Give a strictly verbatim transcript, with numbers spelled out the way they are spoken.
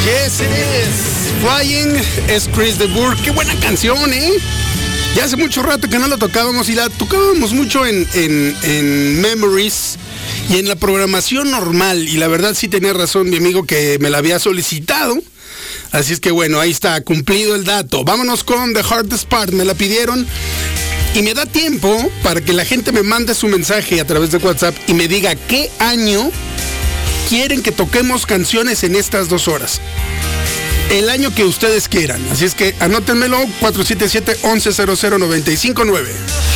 Yes, it is. Flying es Chris de Burgh. Qué buena canción, ¿eh? Ya hace mucho rato que no la tocábamos y la tocábamos mucho en, en, en Memories y en la programación normal. Y la verdad sí tenía razón mi amigo que me la había solicitado. Así es que bueno, ahí está, cumplido el dato. Vámonos con The Hardest Part. Me la pidieron y me da tiempo para que la gente me mande su mensaje a través de WhatsApp y me diga qué año quieren que toquemos canciones en estas dos horas. El año que ustedes quieran. Así es que anótenmelo, cuatro siete siete, once cero cero, noventa y cinco nueve.